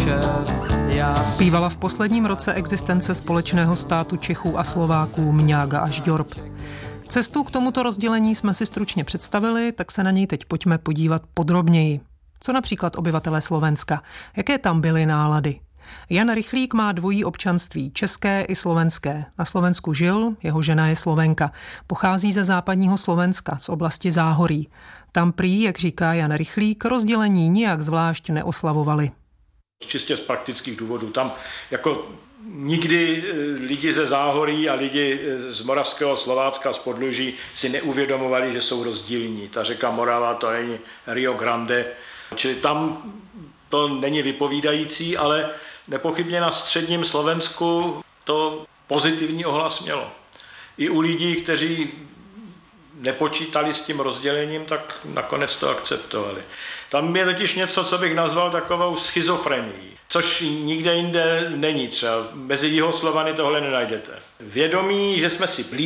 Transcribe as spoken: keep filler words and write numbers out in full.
Zpívala v posledním roce existence společného státu Čechů a Slováků Mňága a Žďorb. Cestu k tomuto rozdělení jsme si stručně představili, tak se na něj teď pojďme podívat podrobněji. Co například obyvatelé Slovenska? Jaké tam byly nálady? Jan Rychlík má dvojí občanství, české i slovenské. Na Slovensku žil, jeho žena je Slovenka. Pochází ze západního Slovenska, z oblasti Záhorí. Tam prý, jak říká Jan Rychlík, rozdělení nijak zvlášť neoslavovali. Čistě z praktických důvodů. Tam jako nikdy lidi ze Záhorí a lidi z Moravského Slovácka, z Podluží si neuvědomovali, že jsou rozdílní. Ta řeka Morava, to není Rio Grande, čili tam to není vypovídající, ale nepochybně na středním Slovensku to pozitivní ohlas mělo. I u lidí, kteří nepočítali s tím rozdělením, tak nakonec to akceptovali. Tam je totiž něco, co bych nazval takovou schizofrenií, což nikde jinde není třeba. Mezi Jihoslovany tohle nenajdete. Vědomí, že jsme si blízcí,